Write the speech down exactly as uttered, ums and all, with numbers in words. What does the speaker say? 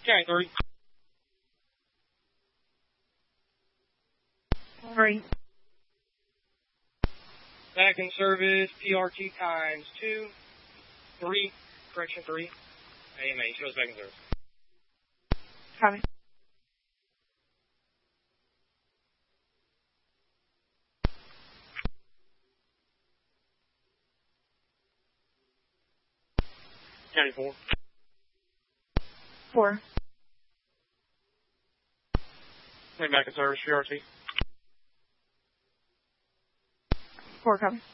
County three. Three. Back in service, P R T times two, three, correction three. A M A, show us back in service. Copy. County four. Four. Back in service, P R T. Four, copy.